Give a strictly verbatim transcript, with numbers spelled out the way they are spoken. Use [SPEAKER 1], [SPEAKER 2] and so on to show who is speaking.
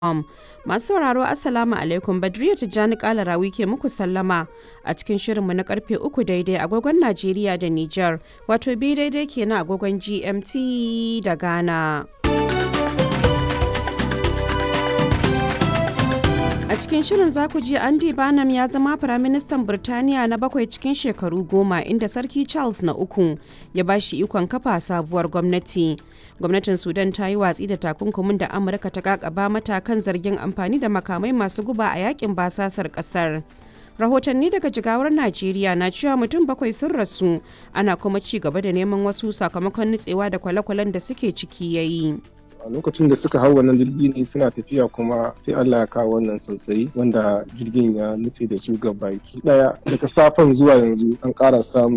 [SPEAKER 1] Um, masu sauraro Assalamu alaikum Badriya Tijjani Kalarawi ke muku sallama a cikin shirinmu na karfe uku daidai agogon Najeriya da Nijar wato bi daidai kenan agogon G M T da Ghana. A cikin shirin za ku ji Andy Barnum ya zama Firaministan Birtaniya na bakwai cikin shekaru goma inda Sarki Charles na uku ya ba shi ikon kafa sabuwar gwamnati. Gwamnatin Sudan ta yi watsi da takunkumin da Amurka ta kakaba mata kan zargin amfani da makamai masu guba a yakin basasar kasar. Rahotanni daga jigawar Najeriya na cewa mutum bakwai sun rasu ana kuma ci gaba da neman wasu sakamakon nutsewa da kwale-kwalen da suke ciki yayi.
[SPEAKER 2] A lokacin da suka hau wannan jirgi ne suna tafiya kuma sai Allah ya kawo wannan sosai wanda jirgin ya nutse da su ga baki daya daga safen zuwa yanzu an ƙara samun